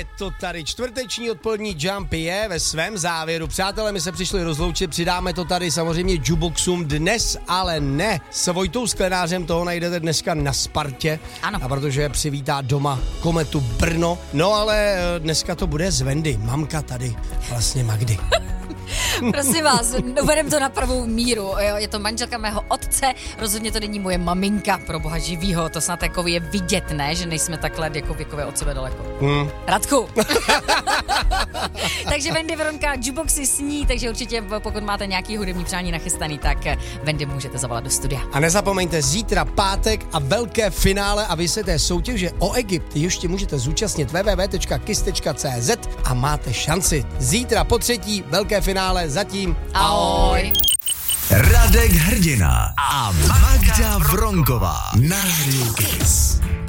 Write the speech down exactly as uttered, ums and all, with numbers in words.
to tady, čtvrteční odpolední Jump je ve svém závěru. Přátelé, my se přišli rozloučit, přidáme to tady samozřejmě jukeboxům dnes, ale ne. S Vojtou Sklenářem toho najdete dneska na Spartě. Ano. A protože přivítá doma Kometu Brno. No ale dneska to bude z Wendy, mamka tady, vlastně Magdy. Prosím vás, uvedem to na pravou míru. Jo, je to manželka mého otce, rozhodně to není moje maminka, pro boha živýho. To snad jako je vidět, ne? Že nejsme takhle jako věkově od sebe daleko. Hmm. Radku. Takže Wendy Veronika, jukeboxy sní, takže určitě pokud máte nějaký hudební přání nachystaný, tak Wendy můžete zavolat do studia. A nezapomeňte, zítra pátek a velké finále a vy se té soutěže o Egypt ještě můžete zúčastnit w w w tečka kiss tečka c z a máte šanci. Zítra po třetí velké finále, zatím ahoj. Radek Hrdina a Magda Vronková na Rádiu Kiss.